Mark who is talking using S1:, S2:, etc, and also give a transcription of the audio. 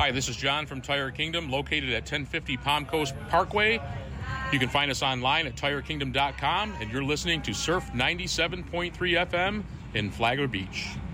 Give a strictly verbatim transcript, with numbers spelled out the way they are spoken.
S1: Hi, this is John from Tire Kingdom, located at ten fifty Palm Coast Parkway. You can find us online at tire kingdom dot com, and you're listening to Surf ninety-seven point three F M in Flagler Beach.